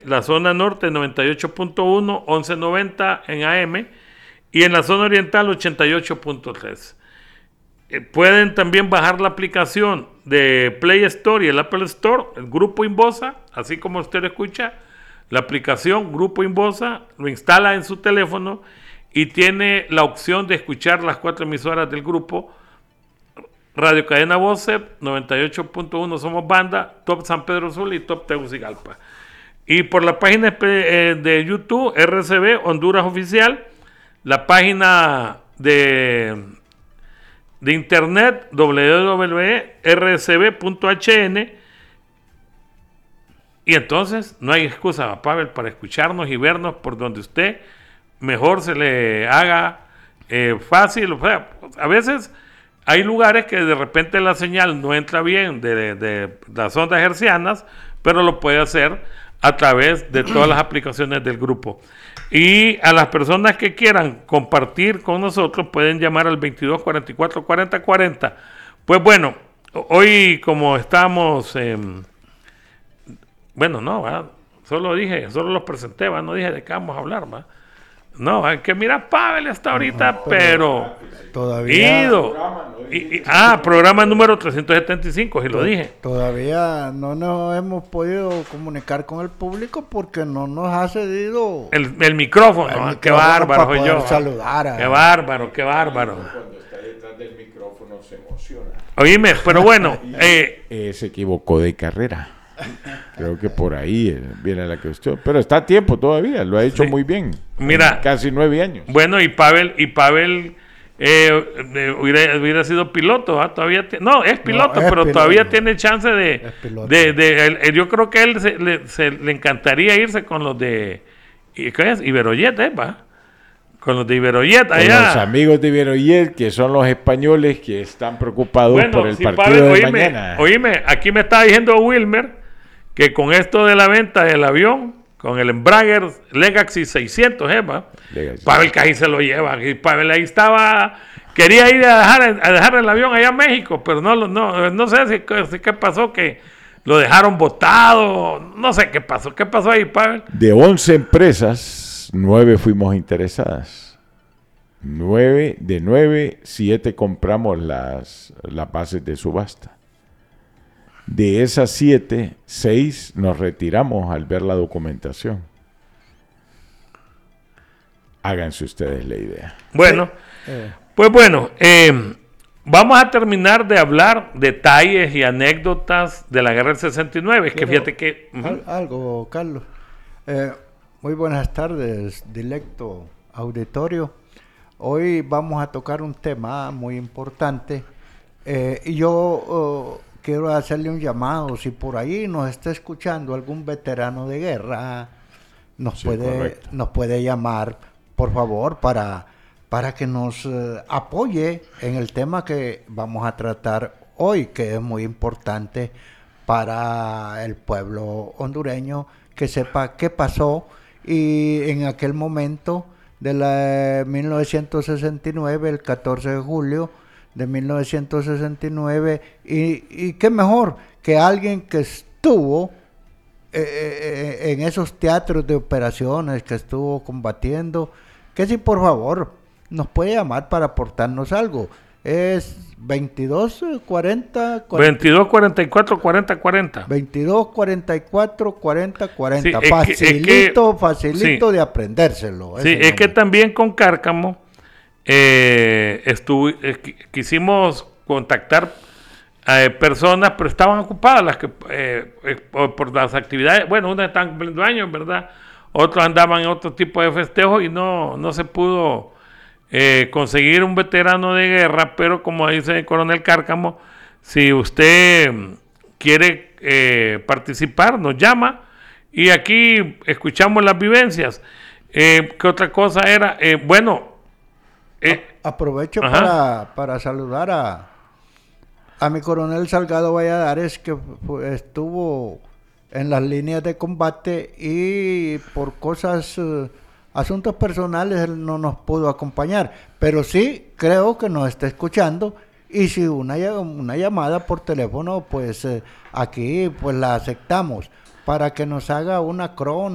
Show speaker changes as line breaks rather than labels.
La zona norte 98.1, 1190 en AM, y en la zona oriental 88.3. Pueden también bajar la aplicación de Play Store y el Apple Store, el Grupo Inbosa, así como usted escucha, la aplicación Grupo Inbosa, lo instala en su teléfono y tiene la opción de escuchar las 4 emisoras del grupo: Radio Cadena Voce, 98.1 Somos Banda, Top San Pedro Sula y Top Tegucigalpa. Y por la página de YouTube, RCB Honduras Oficial, la página de internet, www.rcb.hn. Y entonces no hay excusa, Pavel, para escucharnos y vernos por donde usted mejor se le haga fácil. O sea, a veces hay lugares que de repente la señal no entra bien de las ondas hercianas, pero lo puede hacer a través de todas las aplicaciones del grupo. Y a las personas que quieran compartir con nosotros pueden llamar al 22 44 40 40. Pues bueno, hoy como estamos, bueno, no, solo los presenté, no dije de qué vamos a hablar, ¿va? No, hay que mirar, Pavel hasta ahorita, pero
todavía
ido. Programa número 375, si lo dije.
Todavía no nos hemos podido comunicar con el público porque no nos ha cedido
el micrófono. Qué bárbaro soy yo.
Saludar
qué bárbaro.
Cuando está detrás del micrófono se emociona.
Oíme, pero bueno.
Se equivocó de carrera. Creo que por ahí viene la cuestión. Pero está a tiempo todavía, lo ha hecho muy bien.
Mira,
casi 9 años.
Bueno, y Pavel hubiera sido piloto, ¿ah? Todavía no, es piloto, pero piloto. Todavía tiene chance de yo creo que a él le encantaría irse con los de ¿qué es? Iberojet, ¿va? Con los de Iberojet allá.
Con los amigos de Iberojet, que son los españoles que están preocupados por el partido Pavel, de mañana.
Oíme, aquí me está diciendo Wilmer que con esto de la venta del avión, con el Embraer Legacy 600, Pavel casi se lo lleva. Y Pavel ahí estaba, quería ir a dejar el avión allá en México, pero no sé si qué pasó, que lo dejaron botado, no sé qué pasó ahí, Pavel.
De 11 empresas, 9 fuimos interesadas. 7 compramos las bases de subasta. De esas 7, 6 nos retiramos al ver la documentación. Háganse ustedes la idea.
Bueno, pues bueno, vamos a terminar de hablar detalles y anécdotas de la guerra del 69. Es que fíjate que...
Algo, Carlos. Muy buenas tardes, directo auditorio. Hoy vamos a tocar un tema muy importante. Y yo... quiero hacerle un llamado, si por ahí nos está escuchando algún veterano de guerra, nos puede llamar, por favor, para que nos apoye en el tema que vamos a tratar hoy, que es muy importante para el pueblo hondureño, que sepa qué pasó y en aquel momento de la 1969, el 14 de julio, de 1969, y qué mejor que alguien que estuvo en esos teatros de operaciones, que estuvo combatiendo, que si por favor nos puede llamar para aportarnos algo. Es 22 44
40.
22 44 40 40.
Sí,
facilito de aprendérselo.
Sí, es que también con Cárcamo quisimos contactar a personas, pero estaban ocupadas las que por las actividades. Bueno, unas estaban cumpliendo años, ¿verdad? Otros andaban en otro tipo de festejos y no se pudo conseguir un veterano de guerra. Pero como dice el coronel Cárcamo, si usted quiere participar, nos llama y aquí escuchamos las vivencias. ¿Qué otra cosa era?
Aprovecho para saludar a mi coronel Salgado Valladares, que estuvo en las líneas de combate y por asuntos personales él no nos pudo acompañar, pero sí creo que nos está escuchando, y si una llamada por teléfono, pues aquí pues la aceptamos para que nos haga una crónica